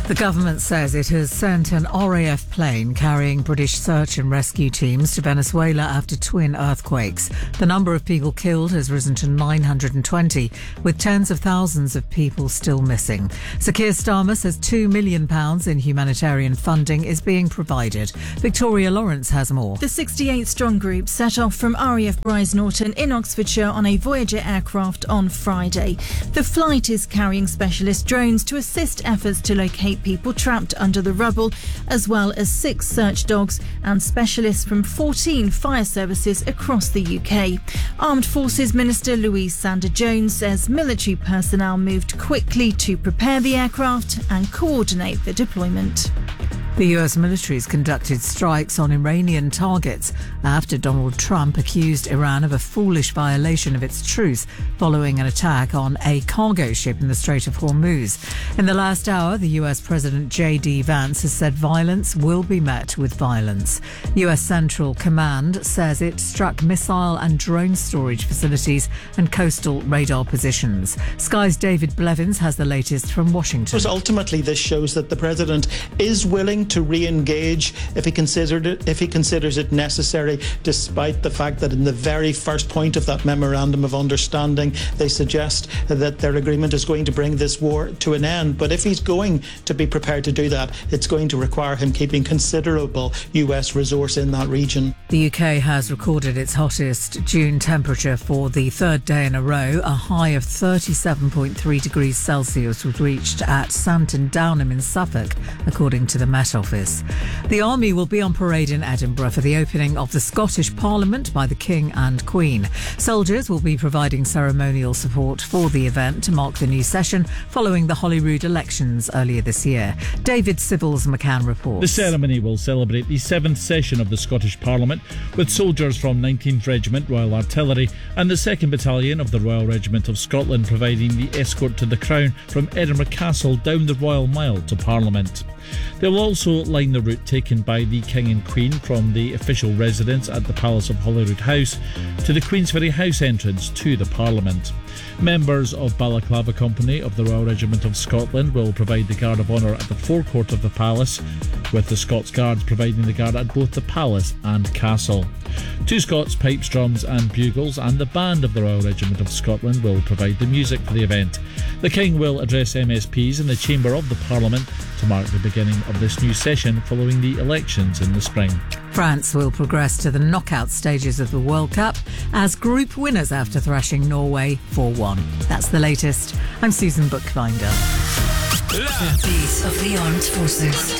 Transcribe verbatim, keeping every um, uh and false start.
The government says it has sent an R A F plane carrying British search and rescue teams to Venezuela after twin earthquakes. The number of people killed has risen to nine hundred twenty, with tens of thousands of people still missing. Sir Keir Starmer says two million pounds in humanitarian funding is being provided. Victoria Lawrence has more. The sixty-eight strong group set off from R A F Brize Norton in Oxfordshire on a Voyager aircraft on Friday. The flight is carrying specialist drones to assist efforts to locate people trapped under the rubble, as well as six search dogs and specialists from fourteen fire services across the U K. Armed Forces Minister Louise Sanders-Jones says military personnel moved quickly to prepare the aircraft and coordinate the deployment. The U S military has conducted strikes on Iranian targets after Donald Trump accused Iran of a foolish violation of its truce following an attack on a cargo ship in the Strait of Hormuz. In the last hour, the U S President J D Vance has said violence will be met with violence. U S Central Command says it struck missile and drone storage facilities and coastal radar positions. Sky's David Blevins has the latest from Washington. Because ultimately this shows that the President is willing to re-engage if he considered it, if he considers it necessary, despite the fact that in the very first point of that memorandum of understanding they suggest that their agreement is going to bring this war to an end. But if he's going to be prepared to do that, it's going to require him keeping considerable U S resource in that region. The U K has recorded its hottest June temperature for the third day in a row. A high of thirty-seven point three degrees Celsius was reached at Santon Downham in Suffolk, according to the Met Office. The Army will be on parade in Edinburgh for the opening of the Scottish Parliament by the King and Queen. Soldiers will be providing ceremonial support for the event to mark the new session following the Holyrood elections earlier this year. David Sybil's McCann reports. The ceremony will celebrate the seventh session of the Scottish Parliament, with soldiers from nineteenth Regiment Royal Artillery and the second Battalion of the Royal Regiment of Scotland providing the escort to the Crown from Edinburgh Castle down the Royal Mile to Parliament. They will also line the route taken by the King and Queen from the official residence at the Palace of Holyrood House to the Queensferry House entrance to the Parliament. Members of Balaclava Company of the Royal Regiment of Scotland will provide the Guard of Honour at the forecourt of the Palace, with the Scots Guards providing the guard at both the Palace and Castle. Two Scots pipes, drums and bugles and the band of the Royal Regiment of Scotland will provide the music for the event. The King will address M S Ps in the Chamber of the Parliament to mark the beginning of this new session following the elections in the spring. France will progress to the knockout stages of the World Cup as group winners after thrashing Norway four one. That's the latest. I'm Susan Bookbinder. The beat of the armed forces.